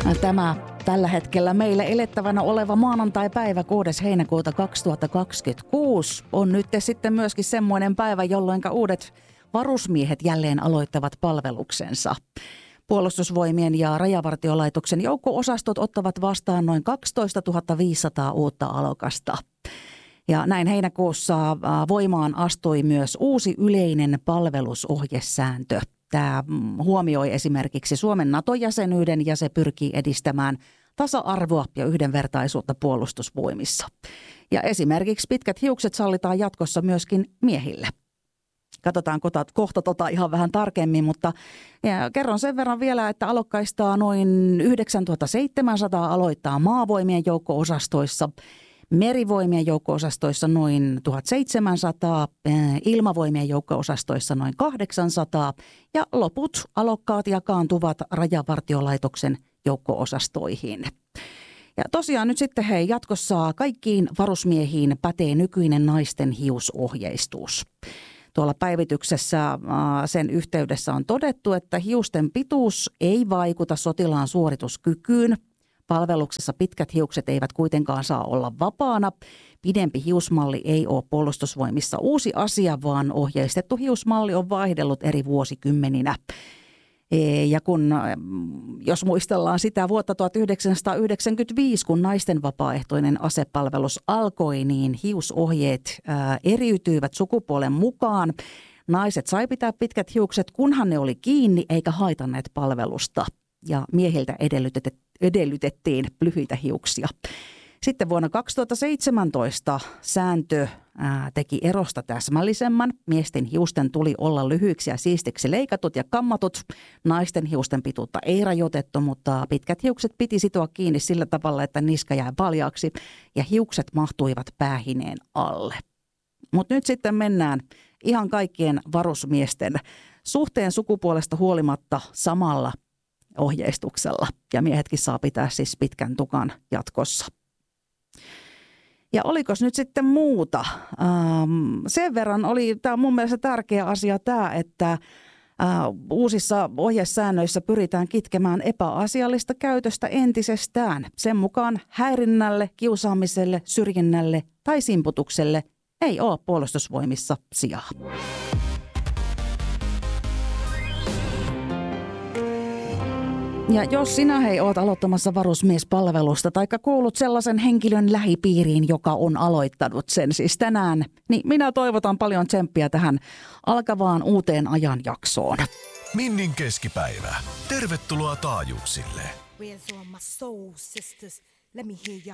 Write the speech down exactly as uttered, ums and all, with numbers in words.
Tämä tällä hetkellä meille elettävänä oleva maanantai-päivä kuudes heinäkuuta kaksituhattakaksikymmentäkuusi on nyt sitten myöskin semmoinen päivä, jolloin uudet varusmiehet jälleen aloittavat palveluksensa. Puolustusvoimien ja Rajavartiolaitoksen joukko-osastot ottavat vastaan noin kaksitoistatuhatta viisisataa uutta alokasta. Ja näin heinäkuussa voimaan astui myös uusi yleinen palvelusohjesääntö. Tämä huomioi esimerkiksi Suomen NATO-jäsenyyden ja se pyrkii edistämään tasa-arvoa ja yhdenvertaisuutta puolustusvoimissa. Ja esimerkiksi pitkät hiukset sallitaan jatkossa myöskin miehille. Katsotaan kohta tota ihan vähän tarkemmin, mutta kerron sen verran vielä, että alokkaista noin yhdeksäntuhattaseitsemänsataa aloittaa maavoimien joukko-osastoissa, merivoimien joukko-osastoissa noin tuhatseitsemänsataa, ilmavoimien joukko-osastoissa noin kahdeksansataa ja loput alokkaat jakaantuvat Rajavartiolaitoksen joukko-osastoihin. Ja tosiaan nyt sitten hei, jatkossa kaikkiin varusmiehiin pätee nykyinen naisten hiusohjeistus. Tuolla päivityksessä sen yhteydessä on todettu, että hiusten pituus ei vaikuta sotilaan suorituskykyyn. Palveluksessa pitkät hiukset eivät kuitenkaan saa olla vapaana. Pidempi hiusmalli ei ole puolustusvoimissa uusi asia, vaan ohjeistettu hiusmalli on vaihdellut eri vuosikymmeninä. Ja kun, jos muistellaan sitä vuotta tuhatyhdeksänsataayhdeksänkymmentäviisi, kun naisten vapaaehtoinen asepalvelus alkoi, niin hiusohjeet ää, eriytyivät sukupuolen mukaan. Naiset sai pitää pitkät hiukset, kunhan ne oli kiinni eikä haitanneet palvelusta. Ja miehiltä edellytet, edellytettiin lyhyitä hiuksia. Sitten vuonna kaksituhattaseitsemäntoista sääntö ää, teki erosta täsmällisemmän. Miesten hiusten tuli olla lyhyiksi ja siistiksi leikatut ja kammatut. Naisten hiusten pituutta ei rajoitettu, mutta pitkät hiukset piti sitoa kiinni sillä tavalla, että niska jäi paljaaksi ja hiukset mahtuivat päähineen alle. Mutta nyt sitten mennään ihan kaikkien varusmiesten suhteen sukupuolesta huolimatta samalla ohjeistuksella. Ja miehetkin saa pitää siis pitkän tukan jatkossa. Ja olikos nyt sitten muuta? Ähm, sen verran oli tämä mun mielestä tärkeä asia tämä, että äh, uusissa ohjesäännöissä pyritään kitkemään epäasiallista käytöstä entisestään. Sen mukaan häirinnälle, kiusaamiselle, syrjinnälle tai simputukselle ei ole puolustusvoimissa sijaa. Ja jos sinä hei oot aloittamassa varusmiespalvelusta tai kuulut sellaisen henkilön lähipiiriin, joka on aloittanut sen siis tänään, niin minä toivotan paljon tsemppiä tähän alkavaan uuteen ajanjaksoon. Minnin keskipäivä. Tervetuloa taajuuksille. Where's all my soul sisters? Let me hear ya